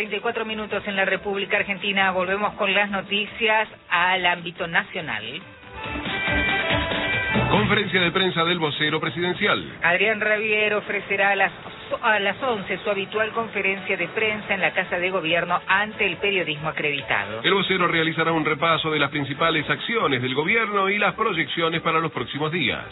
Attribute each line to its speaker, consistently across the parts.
Speaker 1: 34 minutos en la República Argentina. Volvemos con las noticias al ámbito nacional.
Speaker 2: Conferencia de prensa del vocero presidencial.
Speaker 1: Adrián Rabier ofrecerá a las 11 su habitual conferencia de prensa en la Casa de Gobierno ante el periodismo acreditado.
Speaker 2: El vocero realizará un repaso de las principales acciones del gobierno y las proyecciones para los próximos días.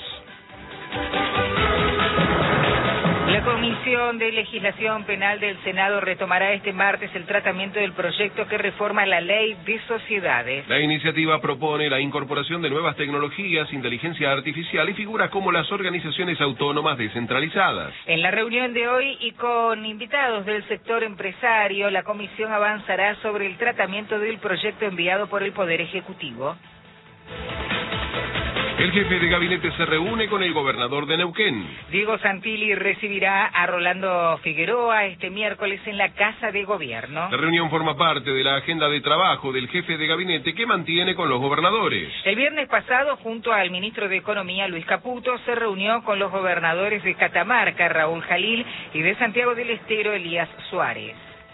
Speaker 1: La Comisión de Legislación Penal del Senado retomará este martes el tratamiento del proyecto que reforma la Ley de Sociedades.
Speaker 2: La iniciativa propone la incorporación de nuevas tecnologías, inteligencia artificial y figuras como las organizaciones autónomas descentralizadas.
Speaker 1: En la reunión de hoy y con invitados del sector empresario, la comisión avanzará sobre el tratamiento del proyecto enviado por el Poder Ejecutivo.
Speaker 2: El jefe de gabinete se reúne con el gobernador de Neuquén.
Speaker 1: Diego Santilli recibirá a Rolando Figueroa este miércoles en la Casa de Gobierno.
Speaker 2: La reunión forma parte de la agenda de trabajo del jefe de gabinete que mantiene con los gobernadores.
Speaker 1: El viernes pasado, junto al ministro de Economía, Luis Caputo, se reunió con los gobernadores de Catamarca, Raúl Jalil, y de Santiago del Estero, Elías Suárez.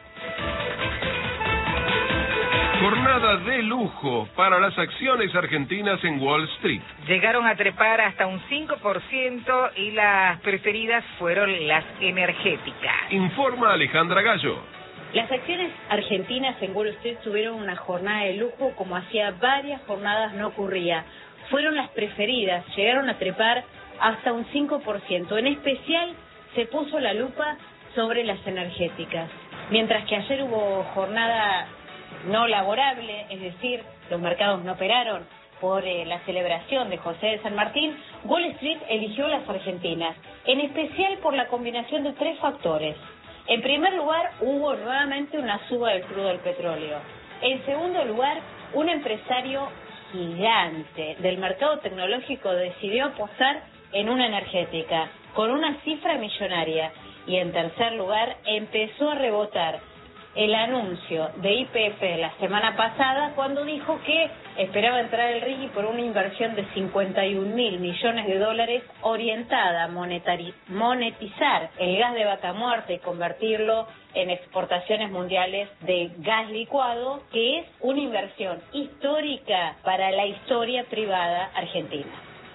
Speaker 2: Jornada de lujo para las acciones argentinas en Wall Street.
Speaker 1: Llegaron a trepar hasta un 5% y las preferidas fueron las energéticas.
Speaker 2: Informa Alejandra Gallo.
Speaker 3: Las acciones argentinas en Wall Street tuvieron una jornada de lujo como hacía varias jornadas no ocurría. Fueron las preferidas, llegaron a trepar hasta un 5%. En especial se puso la lupa sobre las energéticas. Mientras que ayer hubo jornada no laborable, es decir, los mercados no operaron por la celebración de José de San Martín, Wall Street eligió las argentinas, en especial por la combinación de tres factores. En primer lugar, hubo nuevamente una suba del crudo del petróleo. En segundo lugar, un empresario gigante del mercado tecnológico decidió apostar en una energética, con una cifra millonaria. Y en tercer lugar, empezó a rebotar el anuncio de YPF la semana pasada cuando dijo que esperaba entrar al RIGI por una inversión de 51.000 millones de dólares orientada a monetizar el gas de vaca muerta y convertirlo en exportaciones mundiales de gas licuado, que es una inversión histórica para la historia privada argentina.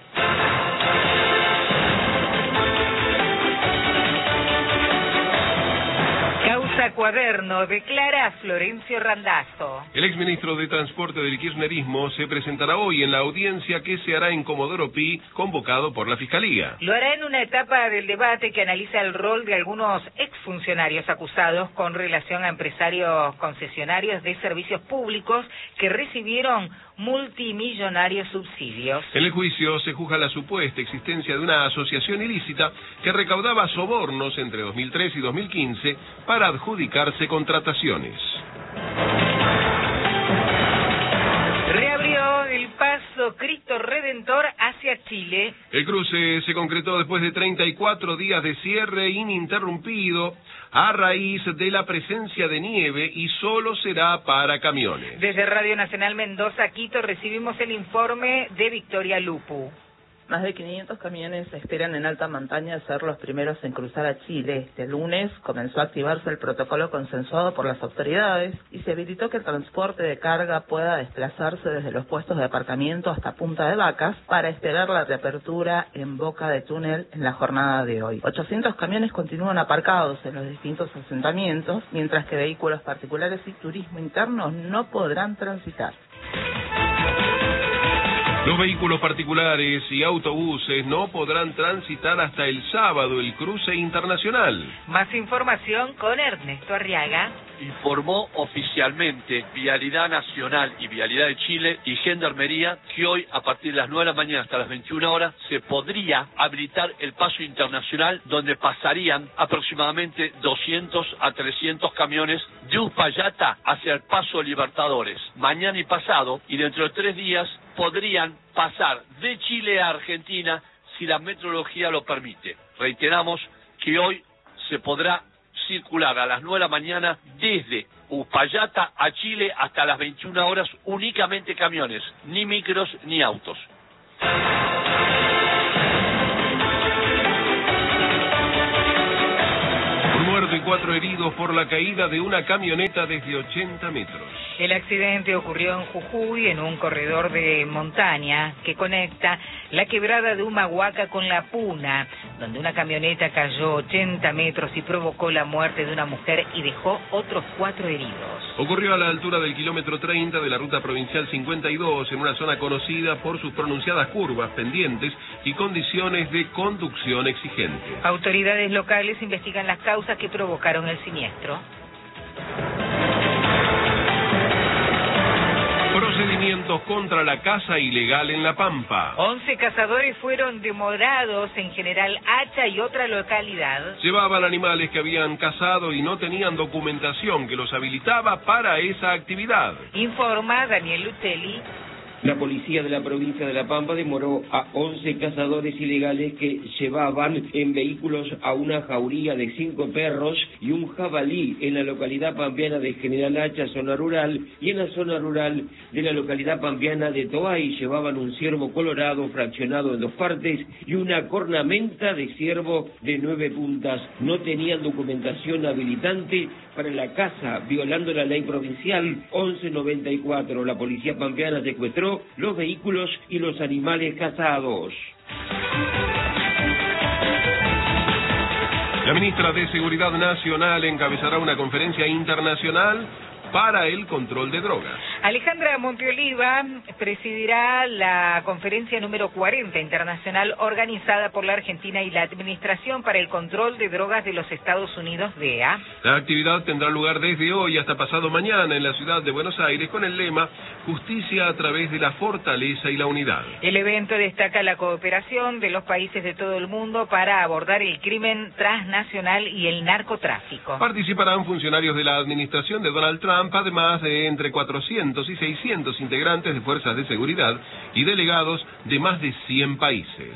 Speaker 1: Causa Cuaderno, declara Florencio Randazzo.
Speaker 2: El exministro de Transporte del kirchnerismo se presentará hoy en la audiencia que se hará en Comodoro Pi, convocado por la Fiscalía.
Speaker 1: Lo hará en una etapa del debate que analiza el rol de algunos exfuncionarios acusados con relación a empresarios concesionarios de servicios públicos que recibieron multimillonarios subsidios.
Speaker 2: En el juicio se juzga la supuesta existencia de una asociación ilícita que recaudaba sobornos entre 2003 y 2015 para adjudicarse contrataciones.
Speaker 1: Reabrió el paso Cristo Redentor hacia Chile.
Speaker 2: El cruce se concretó después de 34 días de cierre ininterrumpido a raíz de la presencia de nieve y solo será para camiones.
Speaker 1: Desde Radio Nacional Mendoza, Quito, recibimos el informe de Victoria Lupu.
Speaker 4: Más de 500 camiones esperan en alta montaña ser los primeros en cruzar a Chile. Este lunes comenzó a activarse el protocolo consensuado por las autoridades y se habilitó que el transporte de carga pueda desplazarse desde los puestos de aparcamiento hasta Punta de Vacas para esperar la reapertura en Boca de Túnel en la jornada de hoy. 800 camiones continúan aparcados en los distintos asentamientos, mientras que vehículos particulares y turismo interno no podrán transitar.
Speaker 2: Los vehículos particulares y autobuses no podrán transitar hasta el sábado el cruce internacional.
Speaker 1: Más información con Ernesto Arriaga.
Speaker 5: Informó oficialmente Vialidad Nacional y Vialidad de Chile y Gendarmería que hoy, a partir de las 9 de la mañana hasta las 21 horas, se podría habilitar el paso internacional, donde pasarían aproximadamente 200 a 300 camiones de Uspallata hacia el Paso Libertadores. Mañana y pasado, y dentro de 3 días, podrían pasar de Chile a Argentina si la meteorología lo permite. Reiteramos que hoy se podrá circular a las 9 de la mañana desde Uspallata a Chile hasta las 21 horas únicamente camiones, ni micros ni autos.
Speaker 2: Por muerte 54 heridos por la caída de una camioneta desde 80 metros.
Speaker 1: El accidente ocurrió en Jujuy, en un corredor de montaña que conecta la quebrada de Humahuaca con La Puna, donde una camioneta cayó 80 metros y provocó la muerte de una mujer y dejó otros 4 heridos.
Speaker 2: Ocurrió a la altura del kilómetro 30 de la ruta provincial 52, en una zona conocida por sus pronunciadas curvas, pendientes y condiciones de conducción exigente.
Speaker 1: Autoridades locales investigan las causas que provocaron el siniestro.
Speaker 2: Procedimientos contra la caza ilegal en La Pampa.
Speaker 1: 11 cazadores fueron demorados en General Hacha y otra localidad.
Speaker 2: Llevaban animales que habían cazado y no tenían documentación que los habilitaba para esa actividad.
Speaker 1: Informa Daniel Lutelli.
Speaker 6: La policía de la provincia de La Pampa demoró a 11 cazadores ilegales que llevaban en vehículos a una jauría de 5 perros y un jabalí en la localidad pampeana de General Hacha, zona rural, y en la zona rural de la localidad pampeana de Toay llevaban un ciervo colorado fraccionado en 2 partes y una cornamenta de ciervo de 9 puntas. No tenían documentación habilitante para la caza, violando la ley provincial 1194. La policía pampeana secuestró los vehículos y los animales cazados.
Speaker 2: La ministra de Seguridad Nacional encabezará una conferencia internacional para el control de drogas.
Speaker 1: Alejandra Monteoliva presidirá la conferencia número 40 internacional organizada por la Argentina y la Administración para el Control de Drogas de los Estados Unidos, DEA.
Speaker 2: La actividad tendrá lugar desde hoy hasta pasado mañana en la ciudad de Buenos Aires con el lema Justicia a través de la fortaleza y la unidad.
Speaker 1: El evento destaca la cooperación de los países de todo el mundo para abordar el crimen transnacional y el narcotráfico.
Speaker 2: Participarán funcionarios de la administración de Donald Trump, además de entre 400 y 600 integrantes de fuerzas de seguridad y delegados de más de 100 países.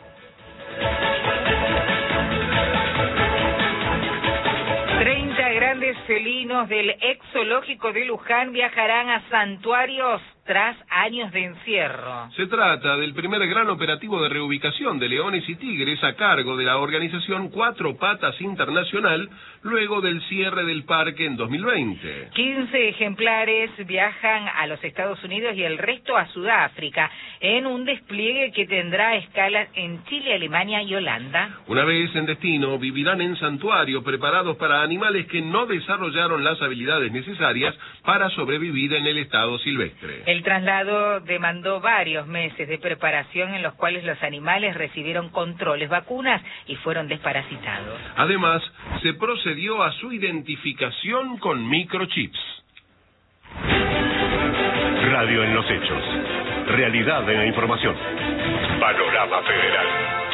Speaker 1: Grandes felinos del ex zoológico de Luján viajarán a santuarios tras años de encierro.
Speaker 2: Se trata del primer gran operativo de reubicación de leones y tigres a cargo de la organización Cuatro Patas Internacional, luego del cierre del parque en 2020.
Speaker 1: 15 ejemplares viajan a los Estados Unidos y el resto a Sudáfrica, en un despliegue que tendrá escalas en Chile, Alemania y Holanda.
Speaker 2: Una vez en destino, vivirán en santuario preparados para animales que no desarrollaron las habilidades necesarias para sobrevivir en el estado silvestre.
Speaker 1: El traslado demandó varios meses de preparación en los cuales los animales recibieron controles, vacunas y fueron desparasitados.
Speaker 2: Además, se procedió a su identificación con microchips.
Speaker 7: Radio en los hechos. Realidad en la información. Panorama Federal.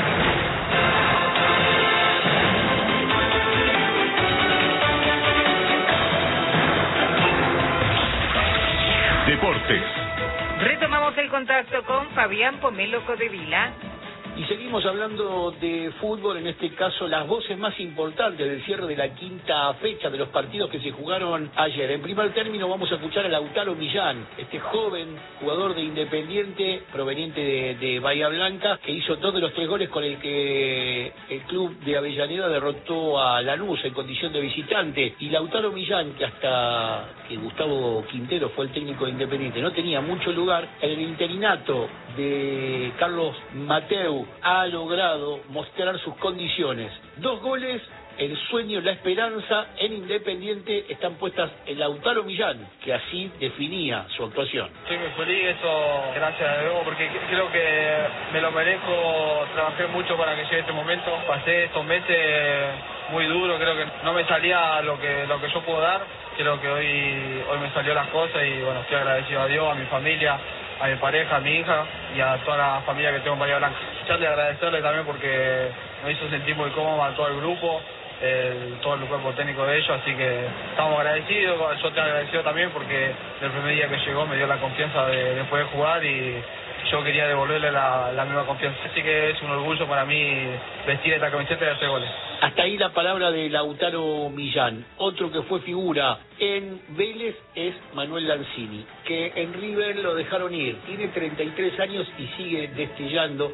Speaker 7: Deportes.
Speaker 1: Retomamos el contacto con Fabián Pomelo Codevila.
Speaker 8: Y seguimos hablando de fútbol, en este caso las voces más importantes del cierre de la quinta fecha de los partidos que se jugaron ayer. En primer término vamos a escuchar a Lautaro Millán, este joven jugador de Independiente proveniente de Bahía Blanca, que hizo 2 de los 3 goles con el que el club de Avellaneda derrotó a Lanús en condición de visitante. Y Lautaro Millán, que hasta que Gustavo Quintero fue el técnico de Independiente, no tenía mucho lugar, en el interinato de Carlos Mateu ha logrado mostrar sus condiciones. 2 goles, el sueño, la esperanza en Independiente están puestas en Lautaro Millán, que así definía su actuación.
Speaker 9: Estoy muy feliz, eso gracias a Dios, porque creo que me lo merezco. Trabajé mucho para que llegue este momento. Pasé estos meses muy duros, creo que no me salía lo que yo puedo dar. Creo que hoy me salió las cosas y bueno, estoy agradecido a Dios, a mi familia, a mi pareja, a mi hija y a toda la familia que tengo en Bahía Blanca. Agradecerle también porque me hizo sentir muy cómodo a todo el grupo, todo el cuerpo técnico de ellos, así que estamos agradecidos. Yo te agradecido también porque el primer día que llegó me dio la confianza de poder jugar y yo quería devolverle la misma confianza. Así que es un orgullo para mí vestir esta camiseta y hacer goles.
Speaker 8: Hasta ahí la palabra de Lautaro Millán. Otro que fue figura en Vélez es Manuel Lanzini, que en River lo dejaron ir. Tiene 33 años y sigue destellando.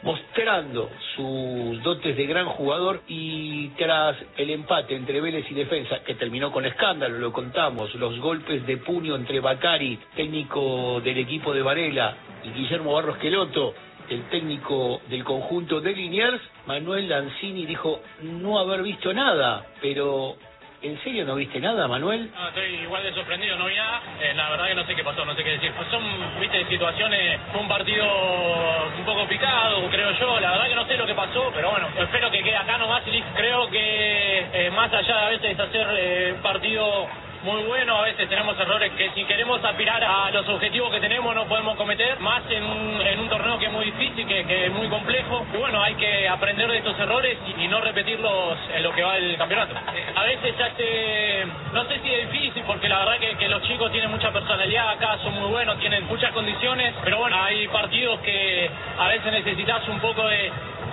Speaker 8: mostrando sus dotes de gran jugador, y tras el empate entre Vélez y Defensa, que terminó con escándalo, lo contamos, los golpes de puño entre Bacari, técnico del equipo de Varela, y Guillermo Barros Queloto, el técnico del conjunto de Liniers, Manuel Lanzini dijo no haber visto nada, pero ¿en serio no viste nada, Manuel?
Speaker 10: No, estoy igual de sorprendido, no vi nada. La verdad que no sé qué pasó, no sé qué decir. Pues son, viste, situaciones, fue un partido un poco picado, creo yo. La verdad que no sé lo que pasó, pero bueno, espero que quede acá nomás y listo. Creo que más allá de a veces hacer un partido muy bueno, a veces tenemos errores que si queremos aspirar a los objetivos que tenemos no podemos cometer, más en un torneo que es muy difícil, que es muy complejo, y bueno, hay que aprender de estos errores y no repetirlos en lo que va el campeonato. A veces se hace, no sé si es difícil, porque la verdad que los chicos tienen mucha personalidad acá, son muy buenos, tienen muchas condiciones, pero bueno, hay partidos que a veces necesitas un poco de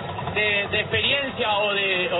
Speaker 10: experiencia o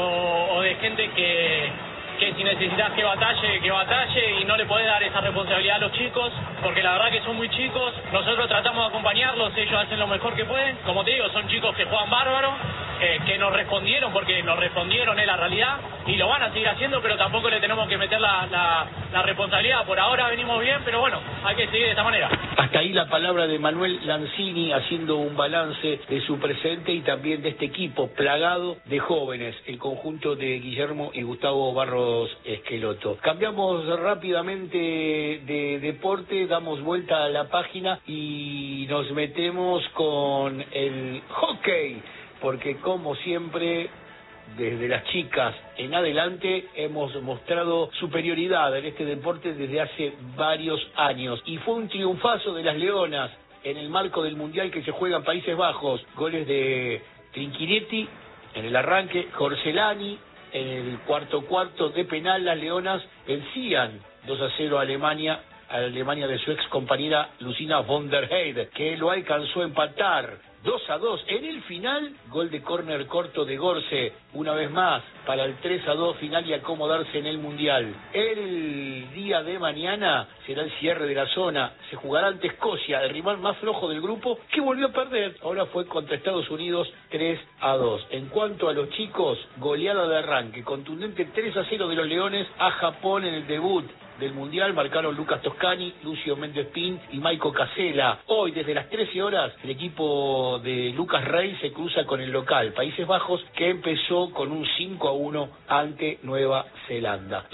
Speaker 10: de gente que si necesitas que batalle y no le podés dar esa responsabilidad a los chicos, porque la verdad que son muy chicos, nosotros tratamos de acompañarlos, ellos hacen lo mejor que pueden, como te digo, son chicos que juegan bárbaro, que nos respondieron, porque nos respondieron es la realidad, y lo van a seguir haciendo, pero tampoco le tenemos que meter la responsabilidad. Por ahora venimos bien, pero bueno, hay que seguir de esta manera.
Speaker 8: Hasta ahí la palabra de Manuel Lanzini haciendo un balance de su presente y también de este equipo plagado de jóvenes, el conjunto de Guillermo y Gustavo Barros Queloto. Cambiamos rápidamente de deporte, damos vuelta a la página y nos metemos con el hockey, porque como siempre, desde las chicas en adelante hemos mostrado superioridad en este deporte desde hace varios años, y fue un triunfazo de las Leonas en el marco del Mundial que se juega en Países Bajos. Goles de Trinchinetti en el arranque, Jorcelani en el cuarto de penal. Las Leonas vencían 2-0 a Alemania de su ex compañera Lucina von der Heide, que lo alcanzó a empatar 2-2. En el final, gol de córner corto de Gorce, una vez más, para el 3-2 final y acomodarse en el Mundial. El día de mañana será el cierre de la zona. Se jugará ante Escocia, el rival más flojo del grupo, que volvió a perder. Ahora fue contra Estados Unidos 3-2. En cuanto a los chicos, goleada de arranque, contundente 3-0 de los Leones a Japón en el debut del Mundial. Marcaron Lucas Toscani, Lucio Méndez Pin y Maico Casella. Hoy, desde las 13 horas, el equipo de Lucas Rey se cruza con el local, Países Bajos, que empezó con un 5-1 ante Nueva Zelanda.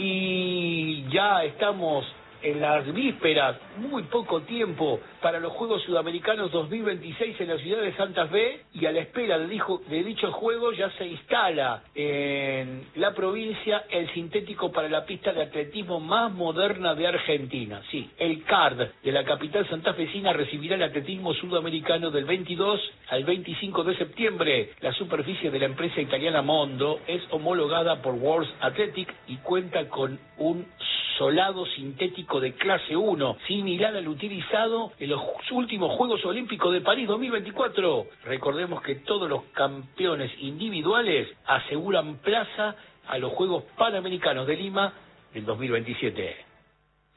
Speaker 8: Y ya estamos en las vísperas, muy poco tiempo para los Juegos Sudamericanos 2026 en la ciudad de Santa Fe, y a la espera de dichos juegos ya se instala en la provincia el sintético para la pista de atletismo más moderna de Argentina. Sí, el CARD de la capital santafesina recibirá el atletismo sudamericano del 22 al 25 de septiembre. La superficie de la empresa italiana Mondo es homologada por World Athletic y cuenta con un solado sintético de clase 1, similar al utilizado en los últimos Juegos Olímpicos de París 2024. Recordemos que todos los campeones individuales aseguran plaza a los Juegos Panamericanos de Lima del 2027.